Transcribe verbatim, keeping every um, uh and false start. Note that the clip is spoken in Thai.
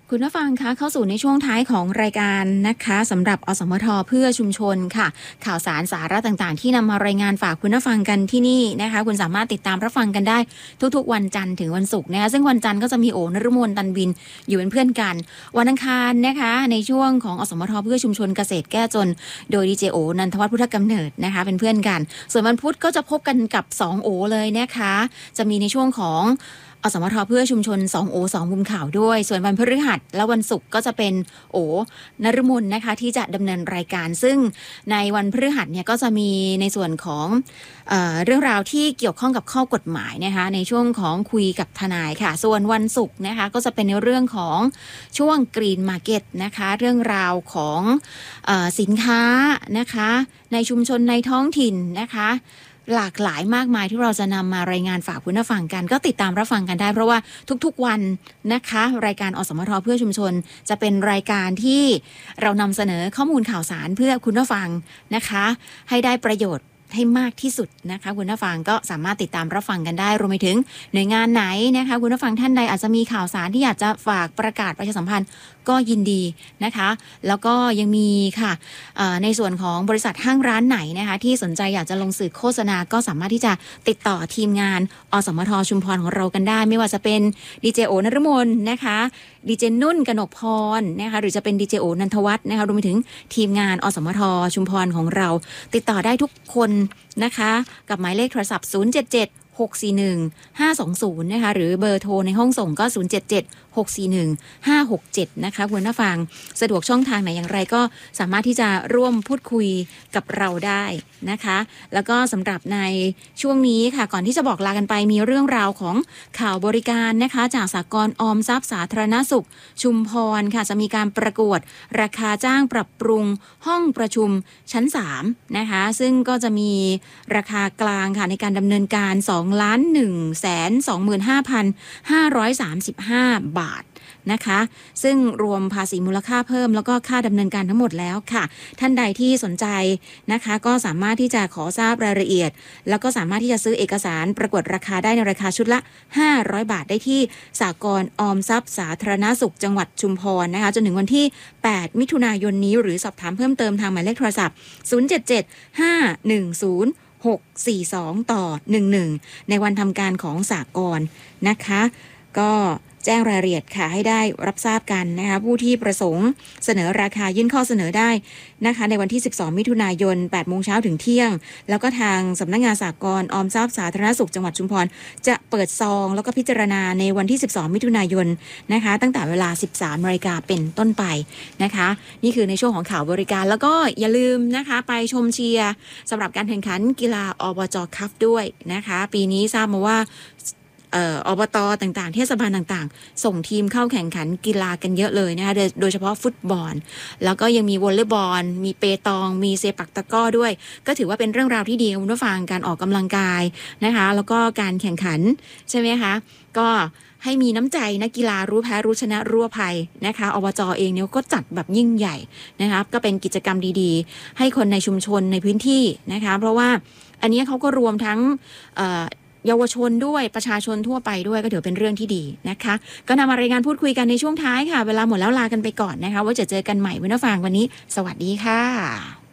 คุณผู้ฟังคะเข้าสู่ในช่วงท้ายของรายการนะคะสำหรับอสมทเพื่อชุมชนค่ะข่าวสารสาระต่างๆที่นำมารายงานฝากคุณผู้ฟังกันที่นี่นะคะคุณสามารถติดตามรับฟังกันได้ทุกๆวันจันทร์ถึงวันศุกร์นะคะซึ่งวันจันทร์ก็จะมีโอนฤมลตันวินอยู่เป็นเพื่อนกันวันอังคารนะคะในช่วงของอสมทเพื่อชุมชนเกษตรแก้จนโดยดีเจโอนันทวัฒน์พุทธกำเนิดนะคะเป็นเพื่อนกันส่วนวันพุธก็จะพบกันกับสองโอเลยนะคะจะมีในช่วงของอสมทเพื่อชุมชนสองโอสองมุมข่าวด้วยส่วนวันพฤหัสและวันศุกร์ก็จะเป็นโอนฤมลนะคะที่จะดำเนินรายการซึ่งในวันพฤหัสเนี่ยก็จะมีในส่วนของเอ่อเรื่องราวที่เกี่ยวข้องกับข้อกฎหมายนะคะในช่วงของคุยกับทนายค่ะส่วนวันศุกร์นะคะก็จะเป็นในเรื่องของช่วง Green Market นะคะเรื่องราวของเอ่อสินค้านะคะในชุมชนในท้องถิ่นนะคะหลากหลายมากมายที่เราจะนำมารายงานฝากคุณผู้ฟังกันก็ติดตามรับฟังกันได้เพราะว่าทุกๆวันนะคะรายการอสมทเพื่อชุมชนจะเป็นรายการที่เรานำเสนอข้อมูลข่าวสารเพื่อคุณผู้ฟังนะคะให้ได้ประโยชน์ให้มากที่สุดนะคะคุณผู้ฟังก็สามารถติดตามรับฟังกันได้รวมไปถึงหน่วยงานไหนนะคะคุณผู้ฟังท่านใดอาจจะมีข่าวสารที่อยากจะฝากประกาศประชาสัมพันธ์ก็ยินดีนะคะแล้วก็ยังมีค่ะในส่วนของบริษัทห้างร้านไหนนะคะที่สนใจอยากจะลงสื่อโฆษณาก็สามารถที่จะติดต่อทีมงานอสมทชุมพรของเรากันได้ไม่ว่าจะเป็นดีเจโอนฤมลนะคะดีเจนุ่นกนกพรนะคะหรือจะเป็นดีเจโอนันทวัฒน์นะคะรวมไปถึงทีมงานอสมทชุมพรของเราติดต่อได้ทุกคนนะคะกับหมายเลขโทรศัพท์ศูนย์ เจ็ด เจ็ด หก สี่ หนึ่ง ห้า สอง ศูนย์นะคะหรือเบอร์โทรในห้องส่งก็ศูนย์ เจ็ด เจ็ด หก สี่ หนึ่ง ห้า หก เจ็ดนะคะคุณผู้ฟังสะดวกช่องทางไหนอย่างไรก็สามารถที่จะร่วมพูดคุยกับเราได้นะคะแล้วก็สำหรับในช่วงนี้ค่ะก่อนที่จะบอกลากันไปมีเรื่องราวของข่าวบริการนะคะจากสหกรณ์ออมทรัพย์สาธารณสุขชุมพรค่ะจะมีการประกวดราคาจ้างปรับปรุงห้องประชุมชั้นสามนะคะซึ่งก็จะมีราคากลางค่ะในการดำเนินการ สองล้านหนึ่งแสนสองหมื่นห้าพันห้าร้อยสามสิบห้า บาทนะคะซึ่งรวมภาษีมูลค่าเพิ่มแล้วก็ค่าดำเนินการทั้งหมดแล้วค่ะท่านใดที่สนใจนะคะก็สามารถที่จะขอทราบรายละเอียดแล้วก็สามารถที่จะซื้อเอกสารประกวดราคาได้ในราคาชุดละห้าร้อยบาทได้ที่สหกรณ์ออมทรัพย์สาธารณสุขจังหวัดชุมพรนะคะจนถึงวันที่แปดมิถุนายนนี้หรือสอบถามเพิ่มเติมทางหมายเลขโทรศัพท์ศูนย์ เจ็ด เจ็ด ห้า หนึ่ง ศูนย์ หก สี่ สอง ต่อ หนึ่ง หนึ่งในวันทำการของสหกรณ์นะคะก็แจ้งรายละเอียดค่ะให้ได้รับทราบกันนะคะผู้ที่ประสงค์เสนอราคายื่นข้อเสนอได้นะคะในวันที่สิบสองมิถุนายนแปดโมงเช้าถึงเที่ยงแล้วก็ทางสำนักงานสหกรณ์ออมทรัพย์สาธารณสุขจังหวัดชุมพรจะเปิดซองแล้วก็พิจารณาในวันที่สิบสองมิถุนายนนะคะตั้งแต่เวลา สิบสามนาฬิกาเป็นต้นไปนะคะนี่คือในช่วงของข่าวบริการแล้วก็อย่าลืมนะคะไปชมเชียร์สำหรับการแข่งขันกีฬาอบจ.คัพด้วยนะคะปีนี้ทราบมาว่าเอ่ออบต.ต่างๆเทศบาลต่างๆส่งทีมเข้าแข่งขันกีฬากันเยอะเลยนะคะโดยโดยเฉพาะฟุตบอลแล้วก็ยังมีวอลเลย์บอลมีเปตองมีเซปักตะกร้อด้วยก็ถือว่าเป็นเรื่องราวที่ดีคุณผู้ฟังการออกกำลังกายนะคะแล้วก็การแข่งขันใช่ไหมคะก็ให้มีน้ำใจนักกีฬารู้แพ้รู้ชนะรู้อภัยนะคะอบจ.เองเนี่ยก็จัดแบบยิ่งใหญ่นะคะก็เป็นกิจกรรมดีๆให้คนในชุมชนในพื้นที่นะคะเพราะว่าอันนี้เขาก็รวมทั้งเอ่อเยาวชนด้วยประชาชนทั่วไปด้วยก็ถือเป็นเรื่องที่ดีนะคะก็นำมารายงานพูดคุยกันในช่วงท้ายค่ะเวลาหมดแล้วลากันไปก่อนนะคะว่าจะเจอกันใหม่วันนี้ฟังวันนี้สวัสดีค่ะ